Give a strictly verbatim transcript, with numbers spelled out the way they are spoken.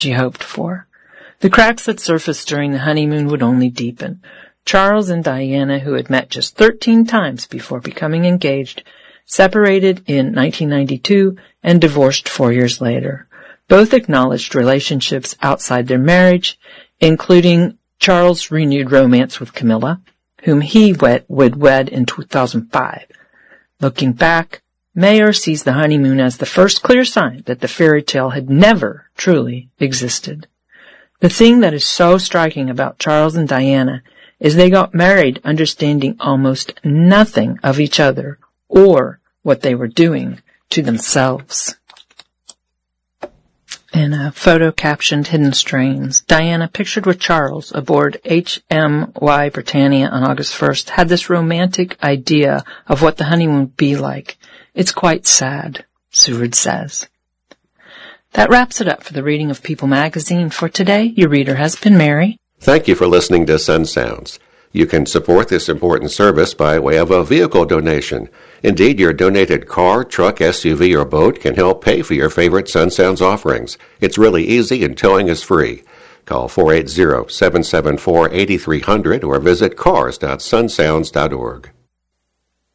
she hoped for. The cracks that surfaced during the honeymoon would only deepen. Charles and Diana, who had met just thirteen times before becoming engaged, separated in nineteen ninety-two and divorced four years later. Both acknowledged relationships outside their marriage, including Charles' renewed romance with Camilla, whom he wed- would wed in two thousand five. Looking back, Mayer sees the honeymoon as the first clear sign that the fairy tale had never truly existed. The thing that is so striking about Charles and Diana is they got married understanding almost nothing of each other or what they were doing to themselves. In a photo captioned Hidden Strains, Diana, pictured with Charles aboard H M Y Britannia on August first, had this romantic idea of what the honeymoon would be like. It's quite sad, Seward says. That wraps it up for the reading of People magazine for today. Your reader has been Mary. Thank you for listening to Sun Sounds. You can support this important service by way of a vehicle donation. Indeed, your donated car, truck, S U V, or boat can help pay for your favorite Sun Sounds offerings. It's really easy and towing is free. Call four eight zero, seven seven four, eight three zero zero or visit cars dot sun sounds dot org.